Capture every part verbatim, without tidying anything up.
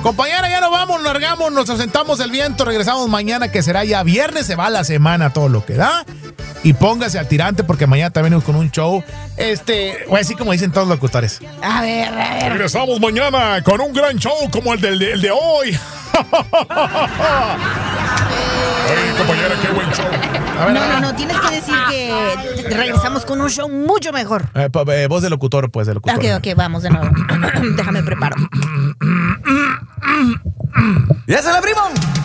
Compañera, ya nos vamos, largamos, nos asentamos el viento, regresamos mañana, que será ya viernes, se va la semana, todo lo que da. Y póngase al tirante porque mañana también venimos con un show. Este, o así como dicen todos los locutores. A ver, a ver. Regresamos mañana con un gran show como el del, el de hoy. Ay, compañera, qué buen show. A ver, no, a ver. no, no, tienes que decir que regresamos con un show mucho mejor. Eh, eh, voz de locutor, pues, de locutor. Ok, ok, vamos de nuevo. Déjame preparo. ¡Ya se la abrimos!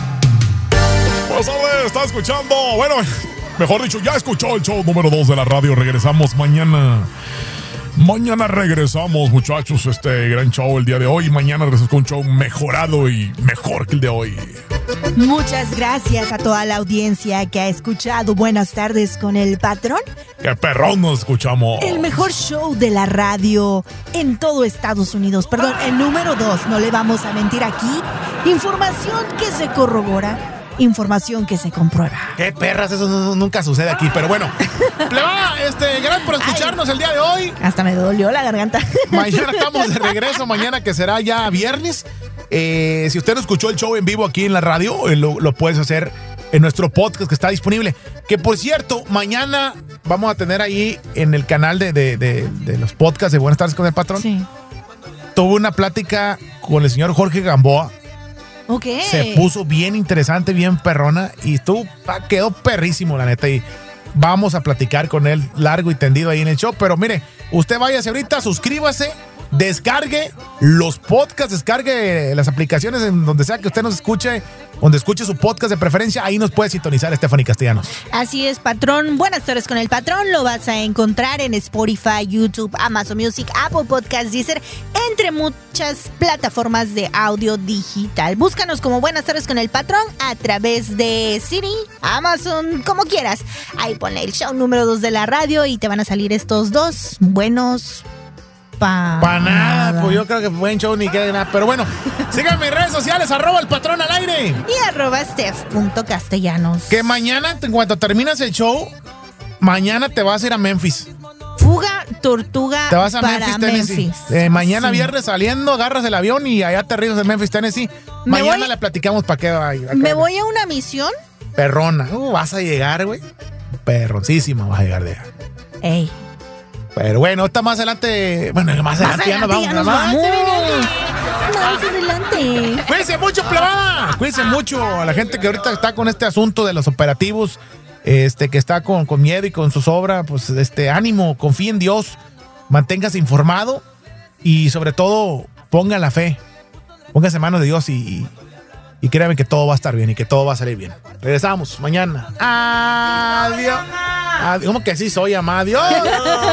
Pues, a ver, está escuchando. Bueno, mejor dicho, ya escuchó el show número dos de la radio. Regresamos mañana. Mañana regresamos, muchachos. Este gran show el día de hoy. Mañana regresamos con un show mejorado y mejor que el de hoy. Muchas gracias a toda la audiencia que ha escuchado Buenas Tardes con el Patrón. ¡Qué perrón nos escuchamos! El mejor show de la radio en todo Estados Unidos. Perdón, el número dos. No le vamos a mentir aquí. Información que se corrobora. Información que se comprueba. Qué perras, eso no, nunca sucede aquí, pero bueno. Plebada, este, gracias por escucharnos Ay, el día de hoy. Hasta me dolió la garganta. Mañana estamos de regreso, mañana que será ya viernes. Eh, si usted no escuchó el show en vivo aquí en la radio, eh, lo, lo puedes hacer en nuestro podcast que está disponible. Que por cierto, mañana vamos a tener ahí en el canal de, de, de, de los podcasts de Buenas Tardes con el Patrón. Sí. Tuve una plática con el señor Jorge Gamboa. Okay. Se puso bien interesante, bien perrona y estuvo, quedó perrísimo, la neta. Y vamos a platicar con él largo y tendido ahí en el show. Pero mire, usted váyase ahorita, suscríbase, descargue los podcasts, descargue las aplicaciones en donde sea que usted nos escuche, donde escuche su podcast de preferencia, ahí nos puede sintonizar Stephanie Castellanos. Así es, Patrón. Buenas tardes con el Patrón. Lo vas a encontrar en Spotify, YouTube, Amazon Music, Apple Podcasts, Deezer, entre muchas plataformas de audio digital. Búscanos como Buenas tardes con el Patrón a través de Siri, Amazon, como quieras. Ahí ponle el show número dos de la radio y te van a salir estos dos buenos Para pa nada, pues yo creo que buen show ni queda nada. Pero bueno, síganme en redes sociales, arroba el Patrón al aire. Y arroba steph.castellanos. Que mañana, en cuanto terminas el show, mañana te vas a ir a Memphis. Fuga Tortuga te vas a para Memphis, Tennessee. Memphis. Eh, mañana Sí. viernes saliendo, agarras el avión y allá aterrizas en Memphis, Tennessee. Me Mañana voy- le platicamos para qué va a ir. Me voy a una misión. Perrona. Uh, vas a llegar, güey. Perroncísima vas a llegar de allá. Ey. Pero bueno, está más adelante. Bueno, más Más adelante ya nos vamos. ya nos Más vamos. adelante. Más adelante. Cuídense mucho, plebada. Cuídense mucho a la gente que ahorita está con este asunto de los operativos, este, que está con, con miedo y con zozobra. Pues este, ánimo, confíe en Dios, manténgase informado y sobre todo ponga la fe. Póngase en manos de Dios y, y, y créanme que todo va a estar bien y que todo va a salir bien. Regresamos mañana. Adiós. Adiós. ¿Cómo que sí soy, amado? Adiós.